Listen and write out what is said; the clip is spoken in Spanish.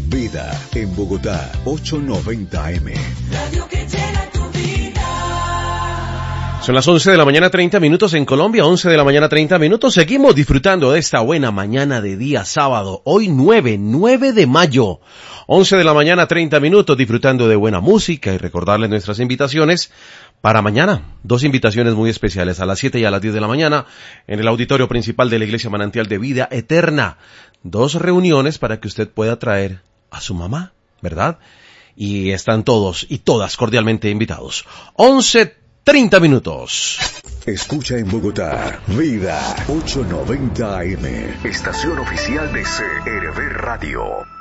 Vida en Bogotá, 890 AM. Radio que llena tu vida. Son las 11 de la mañana 30 minutos en Colombia, 11 de la mañana 30 minutos. Seguimos disfrutando de esta buena mañana de día sábado, hoy 9 de mayo. 11 de la mañana 30 minutos disfrutando de buena música y recordarles nuestras invitaciones para mañana. 2 invitaciones muy especiales a las 7 y a las 10 de la mañana en el auditorio principal de la Iglesia Manantial de Vida Eterna. 2 reuniones para que usted pueda traer a su mamá, ¿verdad? Y están todos y todas cordialmente invitados. 11:30 minutos. Escucha en Bogotá, Vida 890 AM. Estación oficial de CRB Radio.